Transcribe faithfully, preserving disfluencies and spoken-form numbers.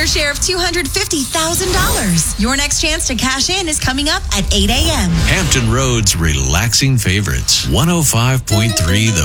your share of two hundred fifty thousand dollars. Your next chance to cash in is coming up at eight a.m. Hampton Roads relaxing favorites. one oh five point three The